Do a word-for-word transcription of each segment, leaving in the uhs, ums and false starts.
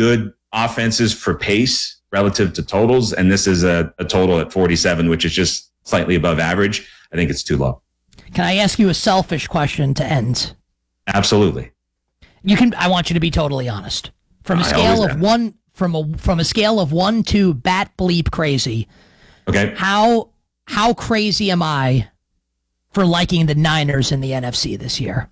good offenses for pace relative to totals, and this is a, a total at forty-seven, which is just slightly above average. I think it's too low. Can I ask you a selfish question to end? Absolutely. You can. I want you to be totally honest. From a scale of one, from a from a scale of one to bat bleep crazy. Okay. How how crazy am I for liking the Niners in the N F C this year?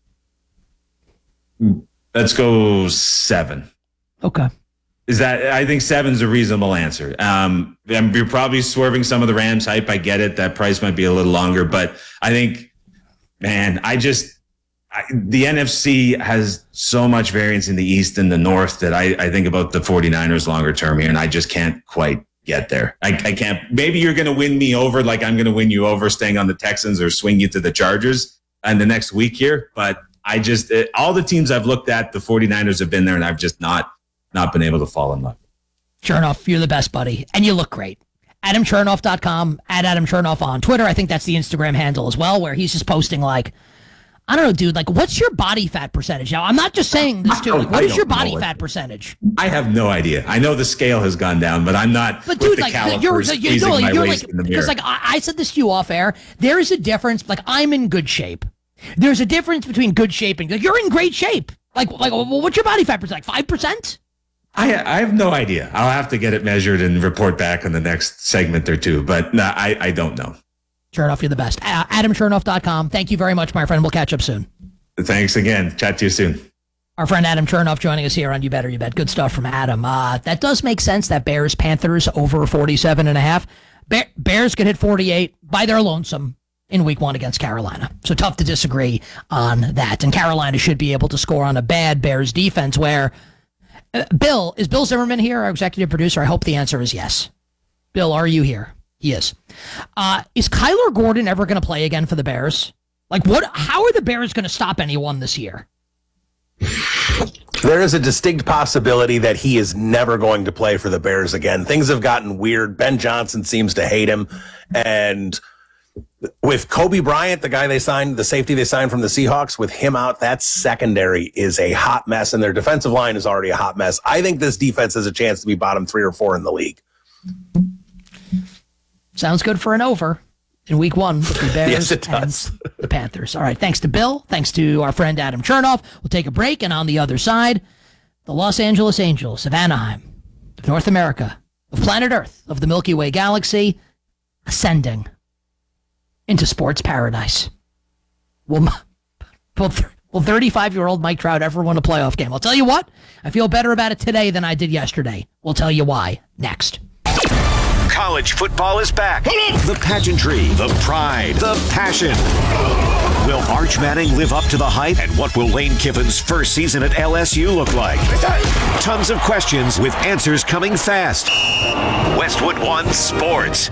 Let's go seven. Okay. Is that, I think seven's a reasonable answer. Um, you're probably swerving some of the Rams hype. I get it. That price might be a little longer, but I think, man, I just, I, the N F C has so much variance in the East and the North that I, I think about the 49ers longer term here, and I just can't quite get there. I, I can't, maybe you're going to win me over like I'm going to win you over staying on the Texans or swing you to the Chargers in the next week here. But I just, it, all the teams I've looked at, the 49ers have been there, and I've just not, not been able to fall in love. Chernoff, you're the best, buddy. And you look great. Adam Chernoff dot com, at Adam Chernoff on Twitter. I think that's the Instagram handle as well, where he's just posting like, I don't know, dude, like, what's your body fat percentage? Now, I'm not just saying this too. Like, what is your body fat percentage? I have no idea. I know the scale has gone down, but I'm not but dude, with the like, calipers you're, squeezing you're, my you're waist like, in the mirror. because like I, I said this to you off air, there is a difference. Like, I'm in good shape. There's a difference between good shape and like, you're in great shape. Like, like, well, what's your body fat percentage? Like five percent? I I have no idea. I'll have to get it measured and report back on the next segment or two, but no, I, I don't know. Chernoff, you're the best. Uh, Adam Chernoff dot com. Thank you very much, my friend. We'll catch up soon. Thanks again. Chat to you soon. Our friend Adam Chernoff joining us here on You Better You Bet. Good stuff from Adam. Uh, that does make sense, that Bears Panthers over forty-seven and a half. Bear, Bears could hit forty-eight by their lonesome in week one against Carolina. So tough to disagree on that. And Carolina should be able to score on a bad Bears defense where uh, Bill, is Bill Zimmerman here, our executive producer? I hope the answer is yes. Bill, are you here? He is. Uh, is Kyler Gordon ever going to play again for the Bears? Like, what? How are the Bears going to stop anyone this year? There is a distinct possibility that he is never going to play for the Bears again. Things have gotten weird. Ben Johnson seems to hate him. And with Kobe Bryant, the guy they signed, the safety they signed from the Seahawks, with him out, that secondary is a hot mess, and their defensive line is already a hot mess. I think this defense has a chance to be bottom three or four in the league. Sounds good for an over in week one with the Bears yes, it does. and the Panthers. All right, thanks to Bill. Thanks to our friend Adam Chernoff. We'll take a break, and on the other side, the Los Angeles Angels of Anaheim, of North America, of planet Earth, of the Milky Way galaxy, ascending into sports paradise. Will, will, will thirty-five-year-old Mike Trout ever win a playoff game? I'll tell you what, I feel better about it today than I did yesterday. We'll tell you why next. College football is back. The pageantry, the pride, the passion. Will Arch Manning live up to the hype? And what will Lane Kiffin's first season at L S U look like? Tons of questions with answers coming fast. Westwood One Sports.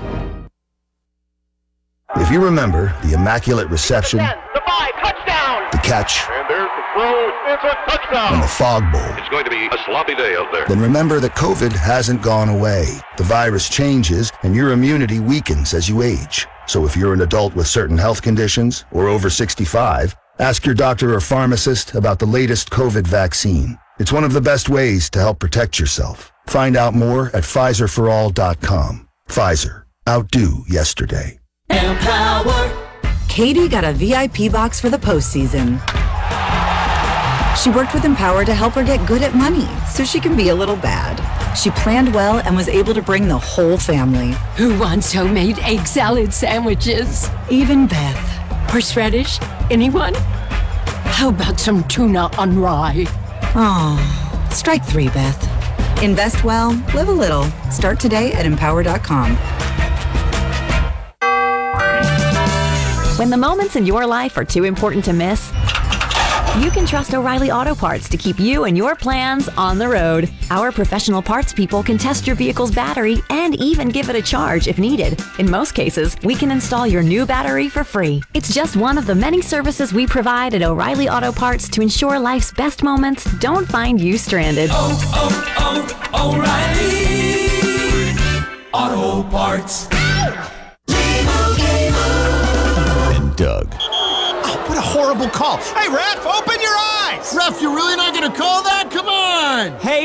If you remember the immaculate reception, the five, touchdown, the catch, and there's the throw, it's a touchdown, and the fog bowl, it's going to be a sloppy day out there. Then remember that COVID hasn't gone away. The virus changes, and your immunity weakens as you age. So if you're an adult with certain health conditions or over sixty-five, ask your doctor or pharmacist about the latest COVID vaccine. It's one of the best ways to help protect yourself. Find out more at Pfizer for all dot com. Pfizer. Outdo yesterday. Empower. Katie got a V I P box for the postseason. She worked with Empower to help her get good at money so she can be a little bad. She planned well and was able to bring the whole family. Who wants homemade egg salad sandwiches? Even Beth. Horseradish? Anyone? How about some tuna on rye? Oh, strike three, Beth. Invest well, live a little. Start today at empower dot com. When the moments in your life are too important to miss, you can trust O'Reilly Auto Parts to keep you and your plans on the road. Our professional parts people can test your vehicle's battery and even give it a charge if needed. In most cases, we can install your new battery for free. It's just one of the many services we provide at O'Reilly Auto Parts to ensure life's best moments don't find you stranded. Oh, oh, oh, O'Reilly Auto Parts. Doug. Oh, what a horrible call. Hey, ref, open your eyes. Ref, you're really not going to call that? Come on. Hey,